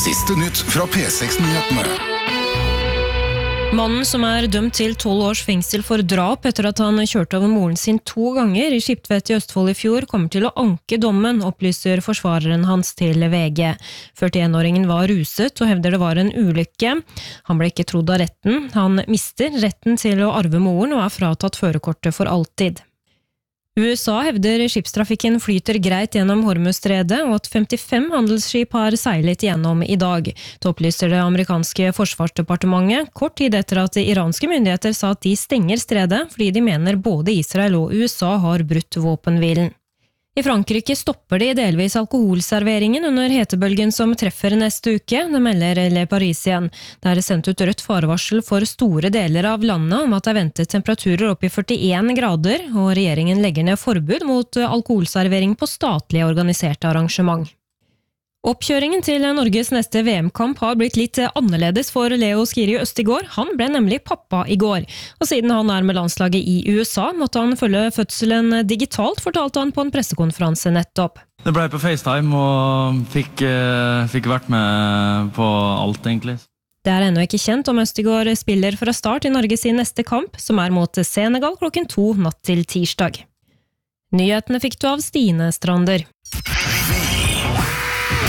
Siste nytt fra P6-nyhetene. Mannen som dømt til 12 års fengsel for drap etter at han kjørte over moren sin 2 ganger i Skiptvet i Østfold i fjor, kommer til å anke dommen, opplyser forsvareren hans til VG. 41-åringen var ruset og hevder det var en ulykke. Han ble ikke trodd av retten. Han mister retten til å arve moren og fratatt førerkortet for alltid. USA hevder skipstrafikken flyter greit gjennom Hormuzstredet, og at 55 handelsskip har seilet gjennom i dag. Det opplyser det amerikanske forsvarsdepartementet, kort tid etter at iranske myndigheter sa at de stenger stredet, fordi de mener både Israel og USA har brutt våpenhvilen. I Frankrike stopper de delvis alkoholserveringen under hetebølgen som treffer neste uke, det melder Le Parisien. Det sendt ut rødt farevarsel for store deler av landet om at det ventet temperaturer opp i 41 grader, og regjeringen legger ned forbud mot alkoholservering på statlig organiserte arrangement. Oppkjøringen til Norges neste VM-kamp har blitt litt annerledes for Leo Skiri Østigård. Han ble nemlig pappa i går. Og siden han med landslaget i USA, måtte han følge fødselen digitalt, fortalte han på en pressekonferanse nettopp. Det ble på FaceTime og fikk vært med på alt egentlig. Det ennå ikke kjent om Østigård spiller fra start i Norge sin neste kamp, som mot Senegal 2 natt til tirsdag. Nyhetene fikk du av Stine Strander.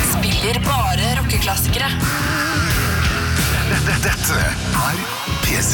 Bare rockeklassikere. Dette P6.